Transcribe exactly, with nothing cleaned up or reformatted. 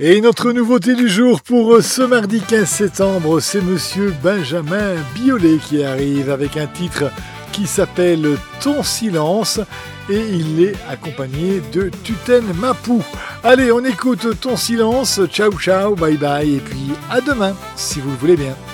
Et notre nouveauté du jour pour ce mardi quinze septembre, c'est monsieur Benjamin Biolay qui arrive avec un titre qui s'appelle Ton silence et il est accompagné de Tuten Mapou. Allez, on écoute Ton silence, ciao ciao, bye bye et puis à demain si vous le voulez bien.